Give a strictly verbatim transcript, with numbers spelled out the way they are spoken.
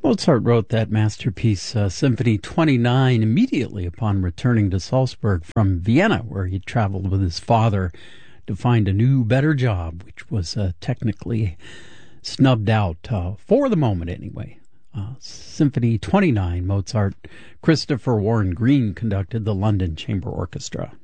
Mozart wrote that masterpiece, uh, Symphony twenty-nine, immediately upon returning to Salzburg from Vienna, where he traveled with his father to find a new, better job, which was uh, technically snubbed out, uh, for the moment anyway. Uh, Symphony twenty-nine, Mozart, Christopher Warren Green conducted, the London Chamber Orchestra.